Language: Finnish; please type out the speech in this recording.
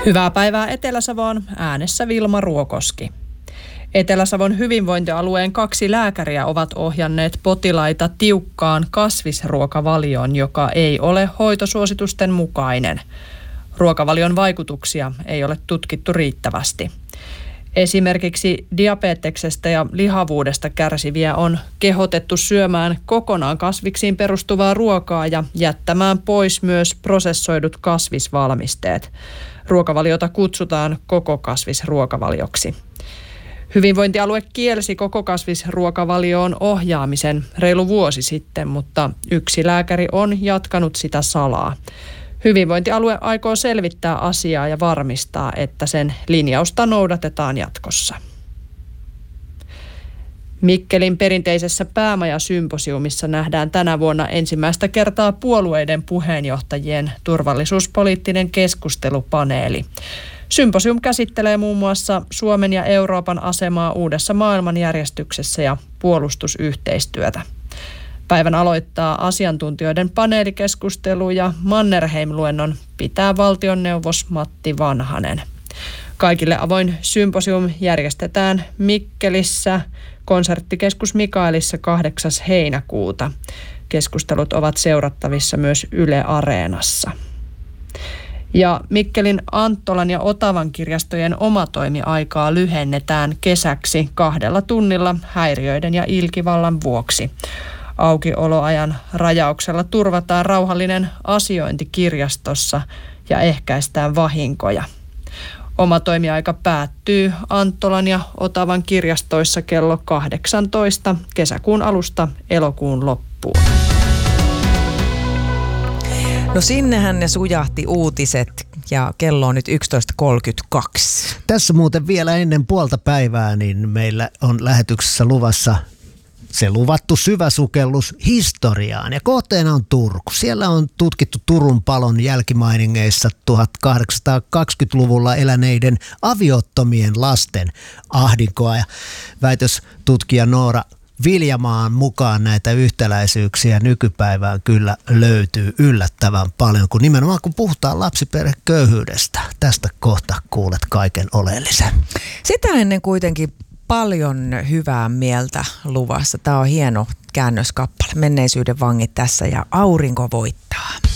Hyvää päivää Etelä-Savoon, äänessä Vilma Ruokoski. Etelä-Savon hyvinvointialueen 2 lääkäriä ovat ohjanneet potilaita tiukkaan kasvisruokavalioon, joka ei ole hoitosuositusten mukainen. Ruokavalion vaikutuksia ei ole tutkittu riittävästi. Esimerkiksi diabeteksestä ja lihavuudesta kärsiviä on kehotettu syömään kokonaan kasviksiin perustuvaa ruokaa ja jättämään pois myös prosessoidut kasvisvalmisteet. Ruokavaliota kutsutaan koko kasvisruokavalioksi. Hyvinvointialue kielsi koko kasvisruokavalioon ohjaamisen reilu vuosi sitten, mutta yksi lääkäri on jatkanut sitä salaa. Hyvinvointialue aikoo selvittää asiaa ja varmistaa, että sen linjausta noudatetaan jatkossa. Mikkelin perinteisessä päämajasymposiumissa nähdään tänä vuonna ensimmäistä kertaa puolueiden puheenjohtajien turvallisuuspoliittinen keskustelupaneeli. Symposium käsittelee muun muassa Suomen ja Euroopan asemaa uudessa maailmanjärjestyksessä ja puolustusyhteistyötä. Päivän aloittaa asiantuntijoiden paneelikeskustelu ja Mannerheim-luennon pitää valtioneuvos Matti Vanhanen. Kaikille avoin symposium järjestetään Mikkelissä Konserttikeskus Mikaelissa 8. heinäkuuta. Keskustelut ovat seurattavissa myös Yle Areenassa. Ja Mikkelin Anttolan ja Otavan kirjastojen omatoimiaikaa lyhennetään kesäksi 2 tunnilla häiriöiden ja ilkivallan vuoksi. Aukioloajan rajauksella turvataan rauhallinen asiointi kirjastossa ja ehkäistään vahinkoja. Oma toimiaika päättyy Anttolan ja Otavan kirjastoissa kello 18 kesäkuun alusta elokuun loppuun. No sinnehän ne sujahti uutiset ja kello on nyt 11.32. Tässä muuten vielä ennen puolta päivää niin meillä on lähetyksessä luvassa se luvattu syvä sukellus historiaan ja kohteena on Turku. Siellä on tutkittu Turun palon jälkimainingeissa 1820-luvulla eläneiden aviottomien lasten ahdinkoa ja väitöstutkija Noora Viljamaan mukaan näitä yhtäläisyyksiä nykypäivään kyllä löytyy yllättävän paljon, kun nimenomaan kun puhutaan lapsiperheköyhyydestä. Tästä kohta kuulet kaiken oleellisen. Sitä ennen kuitenkin paljon hyvää mieltä luvassa. Tämä on hieno käännöskappale. Menneisyyden vangit tässä ja aurinko voittaa.